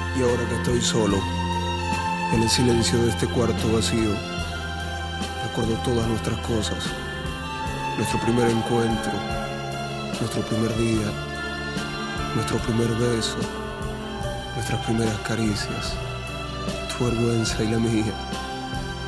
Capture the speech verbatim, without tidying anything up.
Y ahora que estoy solo, en el silencio de este cuarto vacío, recuerdo todas nuestras cosas. Nuestro primer encuentro, nuestro primer día, nuestro primer beso, nuestras primeras caricias, tu vergüenza y la mía.